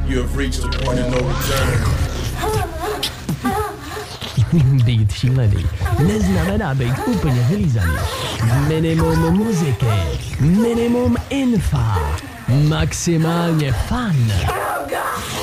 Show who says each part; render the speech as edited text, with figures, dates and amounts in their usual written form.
Speaker 1: You have reached a point of no return.
Speaker 2: Být šílený neznamená být úplně vylízaný. Minimum muziky, minimum infa, maximálně fun.